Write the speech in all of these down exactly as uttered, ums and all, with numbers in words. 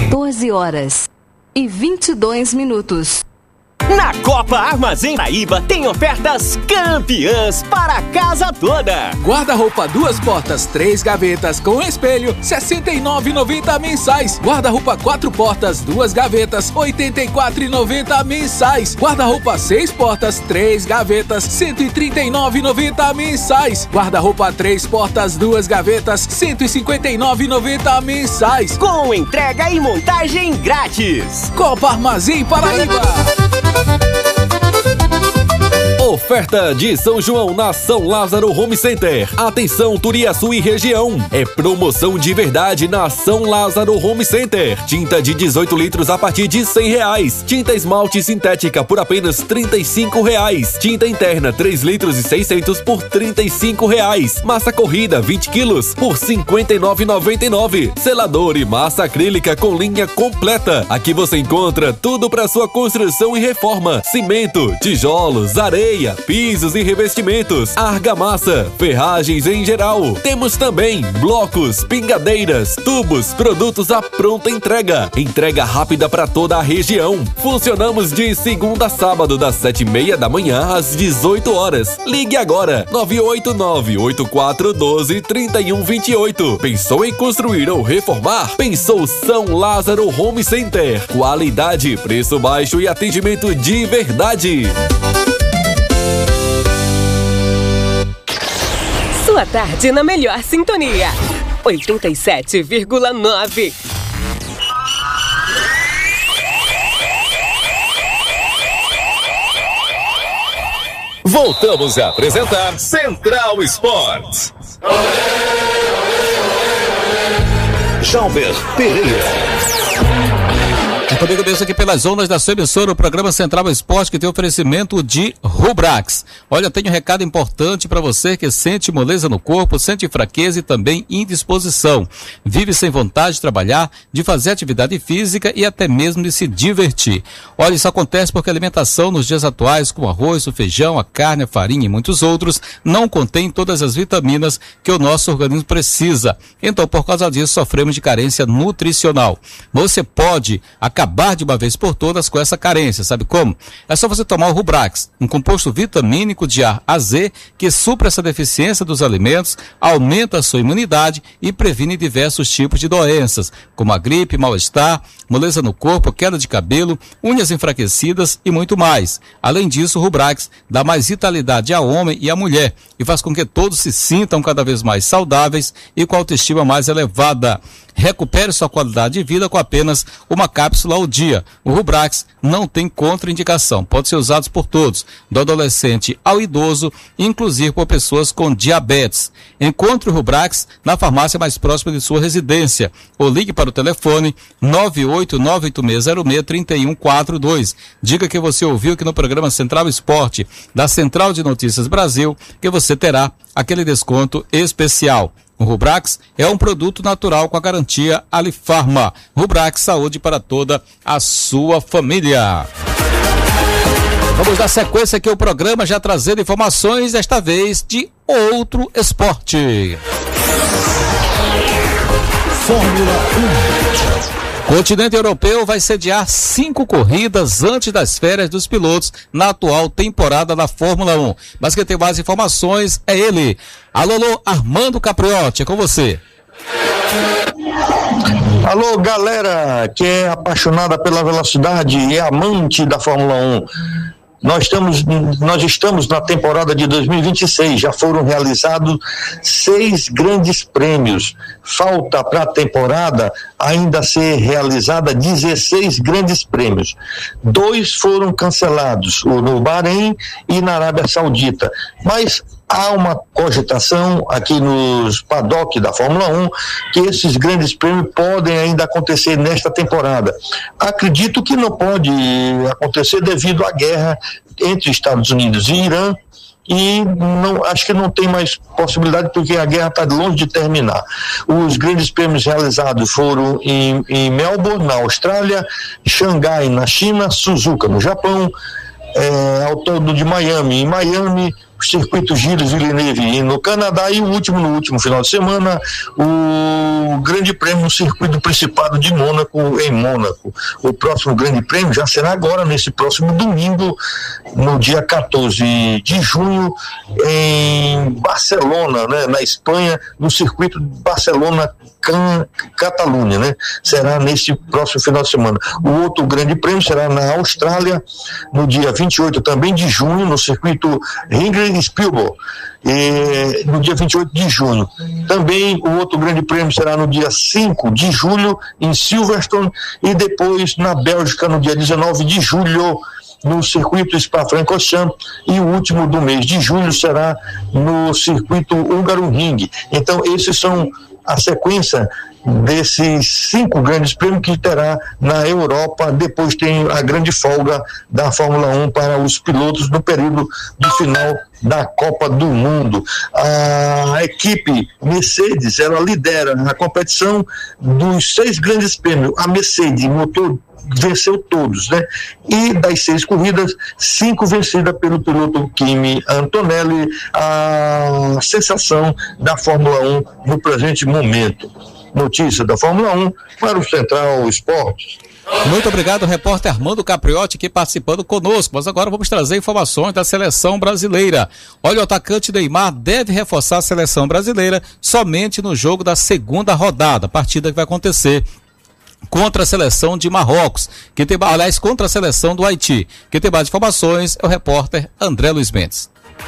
quatorze horas e vinte e dois minutos. Na Copa Armazém Paraíba tem ofertas campeãs para a casa toda. Guarda-roupa duas portas, três gavetas com espelho, sessenta e nove reais e noventa centavos mensais. Guarda-roupa quatro portas, duas gavetas, oitenta e quatro reais e noventa centavos mensais. Guarda-roupa seis portas, três gavetas, cento e trinta e nove reais e noventa centavos mensais. Guarda-roupa três portas, duas gavetas, cento e cinquenta e nove reais e noventa centavos mensais. Com entrega e montagem grátis. Copa Armazém Paraíba. Oferta de São João na São Lázaro Home Center. Atenção, Turiaçu e região. É promoção de verdade na São Lázaro Home Center. Tinta de dezoito litros a partir de cem reais. Tinta esmalte sintética por apenas trinta e cinco reais. Tinta interna três litros e seiscentos por trinta e cinco reais. Massa corrida vinte quilos por cinquenta e nove reais e noventa e nove centavos. Selador e massa acrílica com linha completa. Aqui você encontra tudo para sua construção e reforma. Cimento, tijolos, areia, pisos e revestimentos, argamassa, ferragens em geral. Temos também blocos, pingadeiras, tubos, produtos à pronta entrega. Entrega rápida para toda a região. Funcionamos de segunda a sábado, das sete e meia da manhã às dezoito horas. Ligue agora, nove oito nove, oito quatro um dois, três um dois oito. Pensou em construir ou reformar? Pensou São Lázaro Home Center. Qualidade, preço baixo e atendimento de verdade. Sua tarde na melhor sintonia. oitenta e sete vírgula nove. Voltamos a apresentar Central Esportes. Jalber Pereira. Comigo mesmo aqui pelas ondas da sua emissora, o programa Central Esporte, que tem oferecimento de Rubrax. Olha, tem um recado importante para você que sente moleza no corpo, sente fraqueza e também indisposição. Vive sem vontade de trabalhar, de fazer atividade física e até mesmo de se divertir. Olha, isso acontece porque a alimentação nos dias atuais, como o arroz, o feijão, a carne, a farinha e muitos outros, não contém todas as vitaminas que o nosso organismo precisa. Então, por causa disso, sofremos de carência nutricional. Você pode acabar de uma vez por todas com essa carência, sabe como? É só você tomar o Rubrax, um composto vitamínico de A a Z que supra essa deficiência dos alimentos, aumenta a sua imunidade e previne diversos tipos de doenças, como a gripe, mal-estar, moleza no corpo, queda de cabelo, unhas enfraquecidas e muito mais. Além disso, o Rubrax dá mais vitalidade ao homem e à mulher e faz com que todos se sintam cada vez mais saudáveis e com a autoestima mais elevada. Recupere sua qualidade de vida com apenas uma cápsula ao dia. O Rubrax não tem contraindicação, pode ser usado por todos, do adolescente ao idoso, inclusive por pessoas com diabetes. Encontre o Rubrax na farmácia mais próxima de sua residência ou ligue para o telefone nove oito nove oito seis zero seis três um quatro dois. Diga que você ouviu aqui no programa Central Esporte da Central de Notícias Brasil, que você terá aquele desconto especial. O Rubrax é um produto natural com a garantia Alifarma. Rubrax, saúde para toda a sua família. Vamos dar sequência aqui ao programa, já trazendo informações, desta vez de outro esporte. Fórmula um. O continente europeu vai sediar cinco corridas antes das férias dos pilotos na atual temporada da Fórmula um. Mas quem tem mais informações é ele. Alô, alô, Armando Capriotti, é com você. Alô, galera que é apaixonada pela velocidade e é amante da Fórmula um. Nós estamos, nós estamos na temporada de dois mil e vinte e seis, já foram realizados seis grandes prêmios. Falta para a temporada ainda ser realizada dezesseis grandes prêmios. Dois foram cancelados, o no Bahrein e na Arábia Saudita. Mas há uma cogitação aqui nos paddock da Fórmula um que esses grandes prêmios podem ainda acontecer nesta temporada. Acredito que não pode acontecer devido à guerra entre Estados Unidos e Irã, e não, acho que não tem mais possibilidade porque a guerra está longe de terminar. Os grandes prêmios realizados foram em, em Melbourne, na Austrália, Xangai, na China, Suzuka, no Japão, é, ao todo de Miami, em Miami, circuito Gilles Villeneuve no Canadá, e o último, no último final de semana, o Grande Prêmio no circuito Principado de Mônaco, em Mônaco. O próximo Grande Prêmio já será agora, nesse próximo domingo, no dia quatorze de junho, em Barcelona, né, na Espanha, no circuito Barcelona Can, Catalunha, né? Será nesse próximo final de semana. O outro Grande Prêmio será na Austrália, no dia vinte e oito também de junho, no circuito Ringley Spielberg, e, no dia vinte e oito de junho. Também o outro Grande Prêmio será no dia cinco de julho, em Silverstone, e depois na Bélgica, no dia dezenove de julho, no circuito Spa-Francorchamps, e o último do mês de julho será no circuito Hungaroring. Então, esses são a sequência desses cinco grandes prêmios que terá na Europa. Depois tem a grande folga da Fórmula um para os pilotos no período do final da Copa do Mundo. A equipe Mercedes, ela lidera a competição dos seis grandes prêmios. A Mercedes motor venceu todos, né? E das seis corridas, cinco vencidas pelo piloto Kimi Antonelli, a sensação da Fórmula um no presente momento. Notícia da Fórmula um para o Central Esportes. Muito obrigado, repórter Armando Capriotti, aqui participando conosco. Mas agora vamos trazer informações da seleção brasileira. Olha, o atacante Neymar deve reforçar a seleção brasileira somente no jogo da segunda rodada, partida que vai acontecer contra a seleção de Marrocos, que tem, aliás, contra a seleção do Haiti. Quem tem mais informações é o repórter André Luiz Mendes.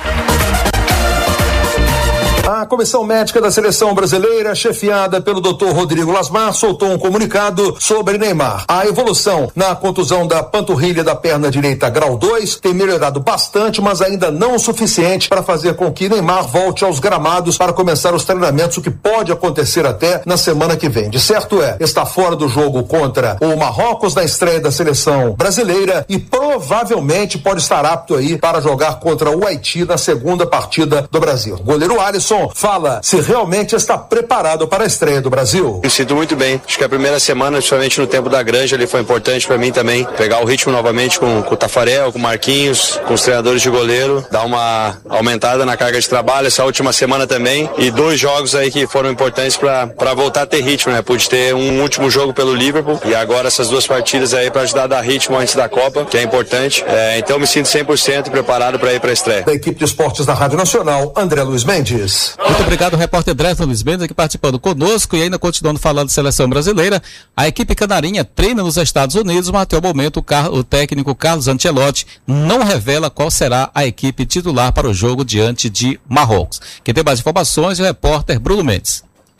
A Comissão Médica da Seleção Brasileira, chefiada pelo doutor Rodrigo Lasmar, soltou um comunicado sobre Neymar. A evolução na contusão da panturrilha da perna direita grau dois tem melhorado bastante, mas ainda não o suficiente para fazer com que Neymar volte aos gramados para começar os treinamentos, o que pode acontecer até na semana que vem. De certo é, está fora do jogo contra o Marrocos na estreia da seleção brasileira e provavelmente pode estar apto aí para jogar contra o Haiti na segunda partida do Brasil. O goleiro Alisson fala se realmente está preparado para a estreia do Brasil. Me sinto muito bem. Acho que a primeira semana, principalmente no tempo da Granja, ali foi importante para mim também pegar o ritmo novamente com, com o Tafarel, com o Marquinhos, com os treinadores de goleiro, dar uma aumentada na carga de trabalho essa última semana também, e dois jogos aí que foram importantes para voltar a ter ritmo, né? Pude ter um último jogo pelo Liverpool e agora essas duas partidas aí para ajudar a dar ritmo antes da Copa, que é importante. É, então me sinto cem por cento preparado para ir para a estreia. Da equipe de esportes da Rádio Nacional, André Luiz Mendes. Muito obrigado, repórter Dresden Luiz Mendes, aqui participando conosco. E ainda continuando falando de seleção brasileira, a equipe canarinha treina nos Estados Unidos, mas até o momento o, car- o técnico Carlos Ancelotti não revela qual será a equipe titular para o jogo diante de Marrocos. Quem tem mais informações é o repórter Bruno Mendes.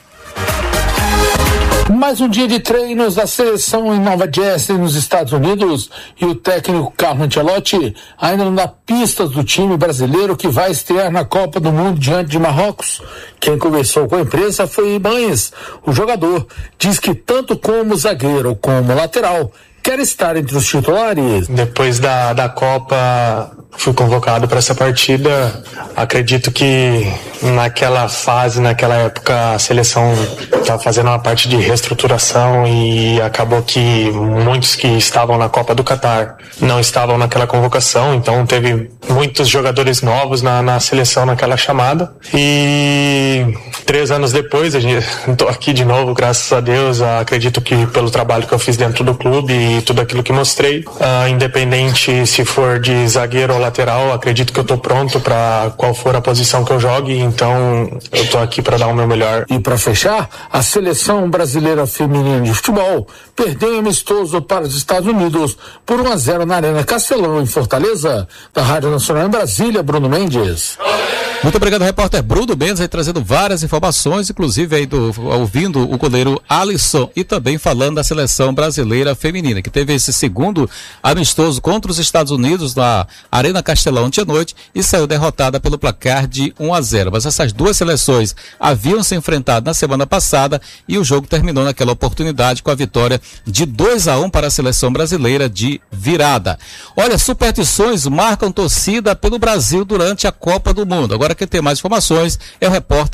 Mais um dia de treinos da seleção em Nova Jersey, nos Estados Unidos, e o técnico Carlo Ancelotti ainda não dá pistas do time brasileiro que vai estrear na Copa do Mundo diante de Marrocos. Quem conversou com a imprensa foi Ibanez. O jogador diz que tanto como zagueiro como lateral quer estar entre os titulares. Depois da, da Copa, fui convocado para essa partida. Acredito que naquela fase, naquela época, a seleção estava fazendo uma parte de reestruturação e acabou que muitos que estavam na Copa do Catar não estavam naquela convocação, então teve muitos jogadores novos na, na seleção naquela chamada. E três anos depois, a gente estou aqui de novo, graças a Deus. Acredito que pelo trabalho que eu fiz dentro do clube e tudo aquilo que mostrei, uh, independente se for de zagueiro ou lateral, acredito que eu tô pronto para qual for a posição que eu jogue, então eu tô aqui para dar o meu melhor. E para fechar, a seleção brasileira feminina de futebol perdeu amistoso para os Estados Unidos por um a zero na Arena Castelão, em Fortaleza. Da Rádio Nacional em Brasília, Bruno Mendes. Muito obrigado, repórter Bruno Mendes, aí trazendo várias informações, inclusive aí do, ouvindo o goleiro Alisson e também falando da seleção brasileira feminina, que teve esse segundo amistoso contra os Estados Unidos na Arena Castelão ontem à noite e saiu derrotada pelo placar de um a zero. Mas essas duas seleções haviam se enfrentado na semana passada e o jogo terminou naquela oportunidade com a vitória de dois a um para a seleção brasileira de virada. Olha, superstições marcam torcida pelo Brasil durante a Copa do Mundo. Agora quem tem mais informações é o repórter Rafael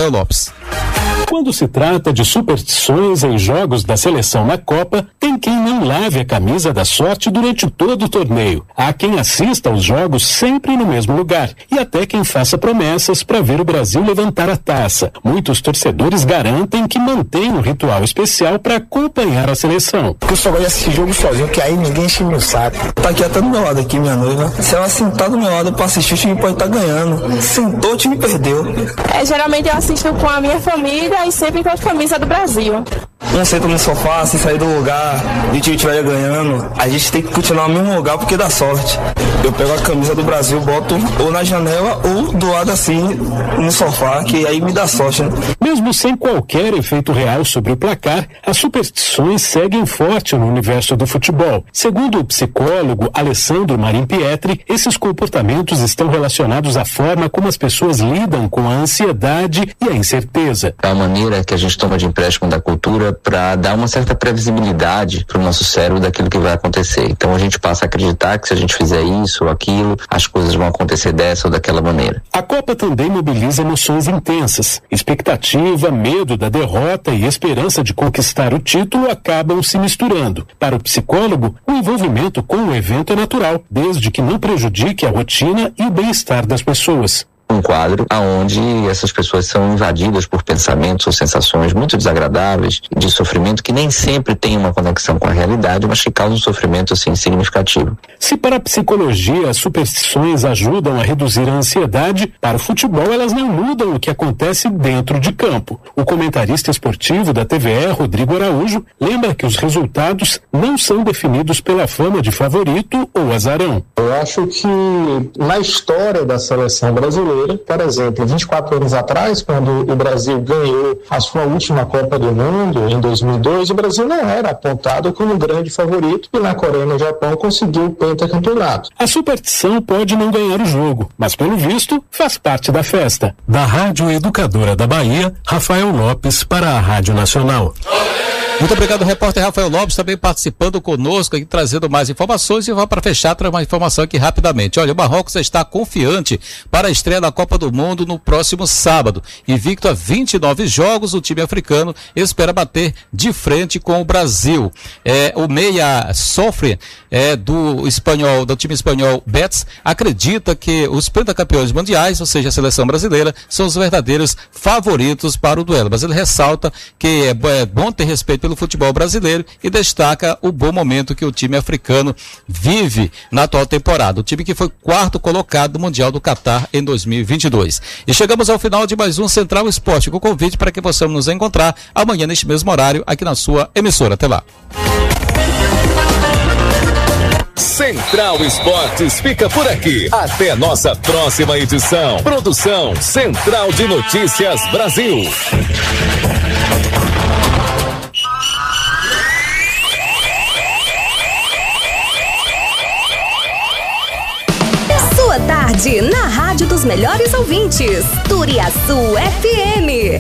Rafael Lopes. Quando se trata de superstições em jogos da seleção na Copa, tem quem não lave a camisa da sorte durante todo o torneio. Há quem assista aos jogos sempre no mesmo lugar e até quem faça promessas para ver o Brasil levantar a taça. Muitos torcedores garantem que mantém um ritual especial para acompanhar a seleção. Eu só gosto de assistir jogo sozinho, que aí ninguém enche meu saco. Tá aqui até do meu lado aqui, minha noiva. Se ela sentar do meu lado pra assistir, o time pode estar ganhando. Sentou, o time perdeu. É, geralmente eu assisto com a minha família e sempre com a camisa do Brasil. Não senta no sofá, se sair do lugar, e o time estiver ganhando, a gente tem que continuar no mesmo lugar porque dá sorte. Eu pego a camisa do Brasil, boto ou na janela ou do lado assim, no sofá, que aí me dá sorte, né? Mesmo sem qualquer efeito real sobre o placar, as superstições seguem forte no universo do futebol. Segundo o psicólogo Alessandro Marin Pietri, esses comportamentos estão relacionados à forma como as pessoas lidam com a ansiedade e a incerteza. A maneira que a gente toma de empréstimo da cultura para dar uma certa previsibilidade para o nosso cérebro daquilo que vai acontecer. Então a gente passa a acreditar que se a gente fizer isso ou aquilo, as coisas vão acontecer dessa ou daquela maneira. A Copa também mobiliza emoções intensas. Expectativa, medo da derrota e esperança de conquistar o título acabam se misturando. Para o psicólogo, o envolvimento com o evento é natural, desde que não prejudique a rotina e o bem-estar das pessoas. Um quadro onde essas pessoas são invadidas por pensamentos ou sensações muito desagradáveis, de sofrimento que nem sempre tem uma conexão com a realidade, mas que causam um sofrimento assim significativo. Se para a psicologia as superstições ajudam a reduzir a ansiedade, para o futebol elas não mudam o que acontece dentro de campo. O comentarista esportivo da T V E, Rodrigo Araújo, lembra que os resultados não são definidos pela fama de favorito ou azarão. Eu acho que na história da seleção brasileira, por exemplo, vinte e quatro anos atrás, quando o Brasil ganhou a sua última Copa do Mundo, em dois mil e dois, o Brasil não era apontado como um grande favorito e na Coreia e no Japão conseguiu o pentacampeonato. A superstição pode não ganhar o jogo, mas pelo visto faz parte da festa. Da Rádio Educadora da Bahia, Rafael Lopes para a Rádio Nacional. Muito obrigado, repórter Rafael Lopes, também participando conosco aqui, trazendo mais informações. E para fechar, trazer uma informação aqui rapidamente. Olha, o Marrocos está confiante para a estreia da Copa do Mundo no próximo sábado. Invicto a vinte e nove jogos, o time africano espera bater de frente com o Brasil. É, o meia Sofre, é, do espanhol, do time espanhol Betis, acredita que os pentacampeões mundiais, ou seja, a seleção brasileira, são os verdadeiros favoritos para o duelo. Mas ele ressalta que é bom ter respeito pelo futebol brasileiro e destaca o bom momento que o time africano vive na atual temporada. O time que foi quarto colocado no Mundial do Catar em dois mil e vinte e dois. E chegamos ao final de mais um Central Esporte, com convite para que possamos nos encontrar amanhã neste mesmo horário aqui na sua emissora. Até lá. Central Esportes fica por aqui. Até nossa próxima edição. Produção Central de Notícias Brasil. Sua tarde na Rádio dos Melhores Ouvintes. Turiaçu F M.